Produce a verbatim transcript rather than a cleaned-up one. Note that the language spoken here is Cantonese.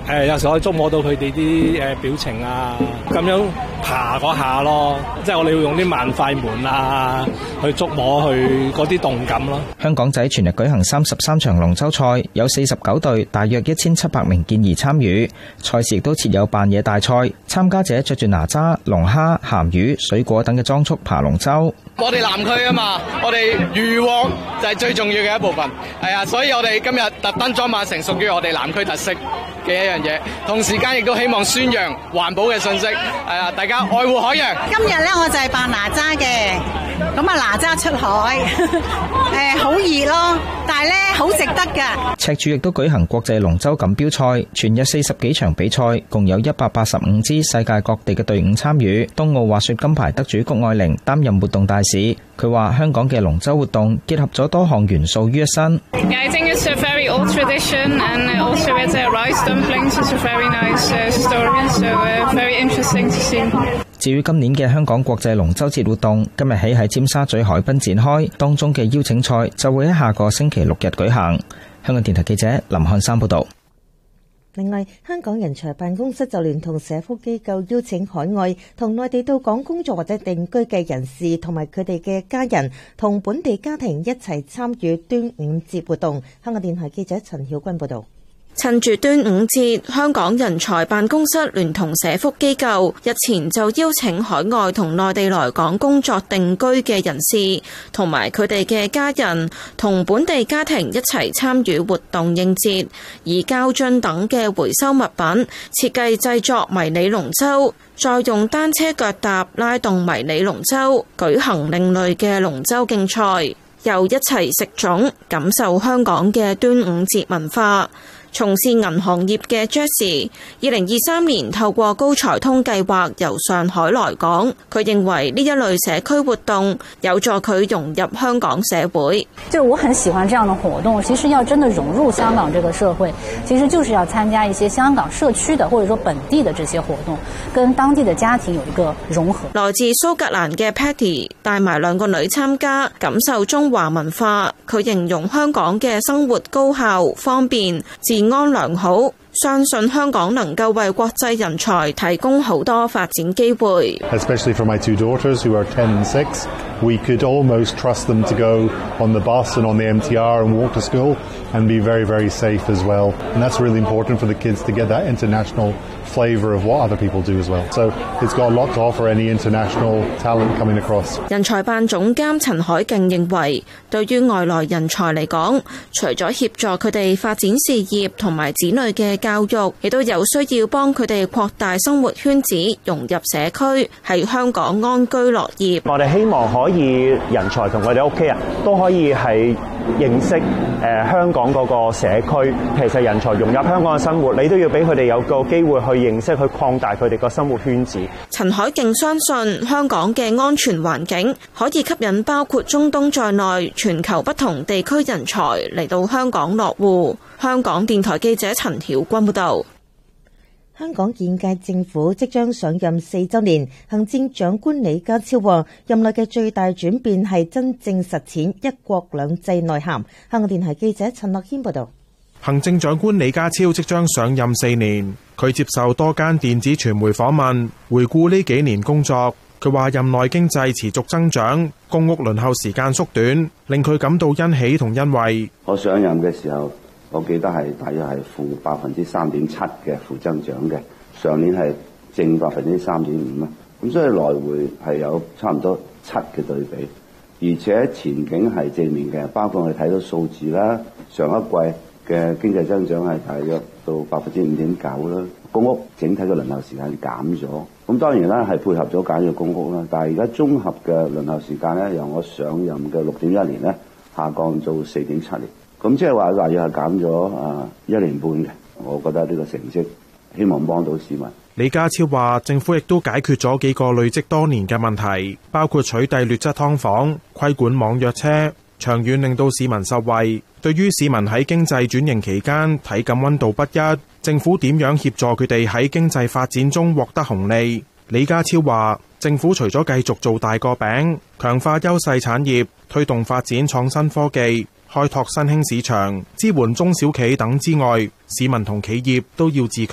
誒有時可以觸摸到佢哋啲誒表情啊，咁樣爬嗰下咯，即係我哋要用啲慢快門啊去觸摸佢嗰啲動感咯。 香港仔全日舉行三十三場龍舟賽，有四十九隊，大約一千七百名健兒參與。賽事亦都設有扮嘢大賽，參加者着住哪吒、龍蝦、鹹魚、水果等嘅裝束爬龍舟。 我哋南區啊嘛，我哋漁獲就係最重要嘅一部分，係啊，所以我哋今日特登裝扮成屬於我哋南區特色嘅一樣嘢，同時間亦都希望宣揚環保嘅信息，係啊，大家愛護海洋。 今日咧我就係扮哪吒嘅，咁啊哪吒出海，誒好熱咯，但係咧好值得㗎。 赤柱亦都舉行國際龍舟錦標賽，全日四十幾場比賽，共有一百八十五支世界各地嘅隊伍參與。冬奧滑雪金牌得主谷愛玲擔任活動大使，佢話香港嘅龍舟活動結合咗多項元素於一身。 I think it's a very old tradition and also with the rice dumplings it's a very nice story, so very interesting to see. 至於今年嘅香港國際龍舟節活動，今日起喺尖沙咀海濱展開，當中嘅邀請賽就會喺下個星期六日舉行。香港電台記者林漢山報道。 另外，香港人才辦公室就聯同社福機構邀請海外同內地到港工作或者定居嘅人士同埋佢哋嘅家人同本地家庭一齊參與端午節活動。香港電台記者陳曉君報道。 趁住端午節，香港人才辦公室聯同社福機構日前就邀請海外同內地來港工作定居嘅人士同埋佢哋嘅家人同本地家庭一齊參與活動應節，以膠樽等嘅回收物品設計製作迷你龍舟，再用單車腳踏拉動迷你龍舟，舉行另類嘅龍舟競賽，又一齊食粽，感受香港嘅端午節文化。從事銀行業嘅 Jessie， 二零二三年透過高才通計劃由上海來港，佢認為呢一類社區活動有助佢融入香港社會。 就我很喜歡這樣的活動，其實要真的融入香港這個社會，其實就是要參加一些香港社區的或者說本地的這些活動，跟當地的家庭有一個融合。 來自蘇格蘭嘅 Patty 帶埋兩個女參加，感受中華文化。佢形容香港嘅生活高效、方便、治安良好，相信香港能夠為國際人才提供好多發展機會。 Especially for my two daughters who are ten and six, we could almost trust them to go on the bus and on the M T R and walk to school and be very, very safe as well. And that's really important for the kids to get that international flavor of what other people do as well. So it's got a lot to offer any international talent coming across. 人才辦總監陳海勁認為，對於外來人才嚟講，除咗協助佢哋發展事業同埋子女嘅教育，亦都有需要幫佢哋擴大生活圈子，融入社區，喺香港安居樂業。 我哋希望可以人才同佢哋屋企人都可以係認識誒香港嗰個社區。其實人才融入香港嘅生活，你都要俾佢哋有個機會去認識，去擴大佢哋個生活圈子。 陳海勁相信香港嘅安全環境可以吸引包括中東在內全球不同地區人才嚟到香港落戶。香港電台記者陳曉君報道。 香港現屆政府即將上任四週年，行政長官李家超話，任內嘅最大轉變係真正實踐一國兩制內涵。香港電台記者陳樂軒報道。 行政長官李家超即將上任四年，佢接受多間電子傳媒訪問，回顧呢幾年工作。佢話任內經濟持續增長，公屋輪候時間縮短，令佢感到欣喜同欣慰。 我上任嘅時候，我記得係大約係負百分之三點七嘅負增長嘅，上年係正百分之三點五啦。咁所以來回係有差唔多七嘅對比，而且前景係正面嘅，包括我哋睇到數字啦，上一季嘅經濟增長係大約到百分之五點九啦，公屋整體嘅輪候時間減咗。咁當然啦，係配合咗簡約公屋啦，但係而家綜合嘅輪候時間咧，由我上任嘅六點一年咧，下降到四點七年。咁即係話大約係減咗啊一年半嘅。我覺得呢個成績希望幫到市民。 李家超話，政府亦都解決咗幾個累積多年嘅問題，包括取締劣質劏房、規管網約車，長遠令到市民受惠。對於市民喺經濟轉型期間體感溫度不一，政府點樣協助佢哋喺經濟發展中獲得紅利？李家超話，政府除咗繼續做大個餅，強化優勢產業，推動發展創新科技，開拓新興市場，支援中小企等之外，市民同企業都要自強。